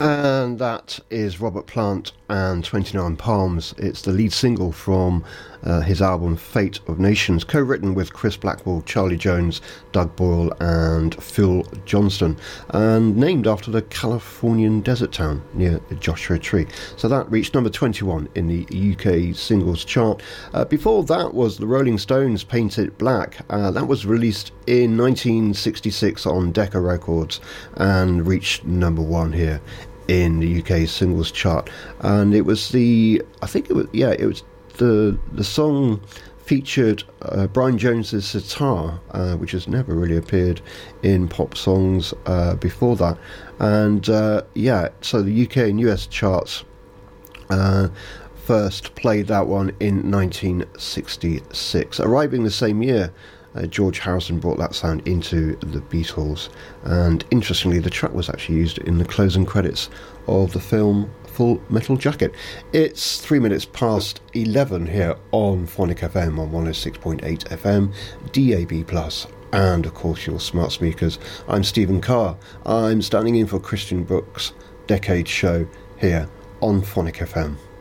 And that is Robert Plant and 29 Palms. It's the lead single from his album Fate of Nations, co-written with Chris Blackwell, Charlie Jones, Doug Boyle and Phil Johnston, and named after the Californian desert town near Joshua Tree. So that reached number 21 in the UK singles chart. Before that was the Rolling Stones' Paint It Black. That was released in 1966 on Decca Records and reached number 1 here in the UK singles chart. And it was the song featured Brian Jones's sitar, which has never really appeared in pop songs before that. And so the UK and US charts first played that one in 1966. Arriving the same year, George Harrison brought that sound into the Beatles, and interestingly the track was actually used in the closing credits of the film Full Metal Jacket. It's 3 minutes past 11 here on Phonic FM on 106.8 FM, DAB+, and of course your smart speakers. I'm Stephen Carr. I'm standing in for Christian Brooks' Decade Show here on Phonic FM.